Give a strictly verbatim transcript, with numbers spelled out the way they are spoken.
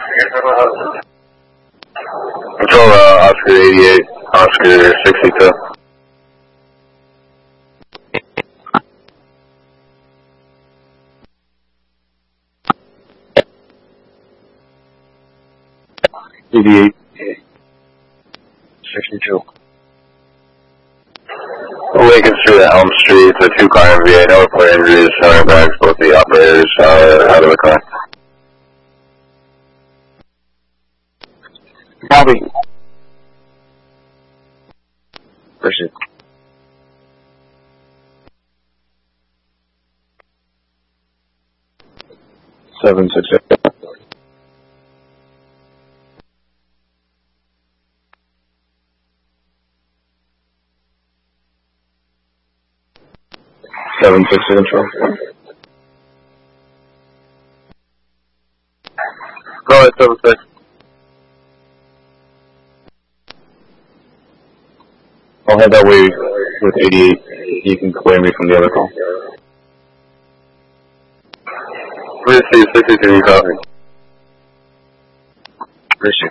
Control uh, Oscar eighty-eight, Oscar sixty-two. eighty-eight, sixty-two. Lincoln Street at Elm Street, the two car M V A, no report injuries, center bags, both the operators uh, out of the car. Copy. Proceed. Seven six eight. Seven six control. Go ahead, seven six. I'll head that way with eighty-eight. You can clear me from the other call. Receive sixty-three, copy. Receive.